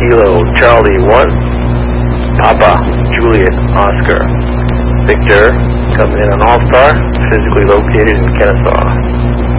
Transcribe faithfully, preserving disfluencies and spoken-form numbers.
Kilo Charlie one, Papa Juliet Oscar. Victor coming in on All-Star, physically located in Kennesaw.